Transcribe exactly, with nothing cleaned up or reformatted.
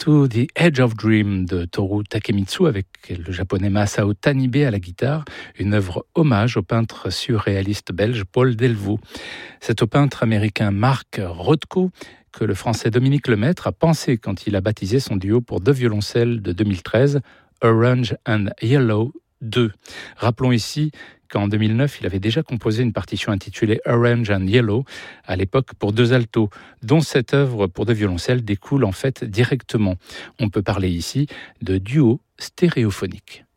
To the Edge of Dream de Toru Takemitsu avec le japonais Masao Tanibe à la guitare, une œuvre hommage au peintre surréaliste belge Paul Delvaux. C'est au peintre américain Marc Rothko que le français Dominique Lemaître a pensé quand il a baptisé son duo pour deux violoncelles de deux mille treize, Orange and Yellow deux. Rappelons ici qu'en deux mille neuf, il avait déjà composé une partition intitulée Orange and Yellow, à l'époque pour deux altos, dont cette œuvre pour deux violoncelles découle en fait directement. On peut parler ici de duo stéréophonique.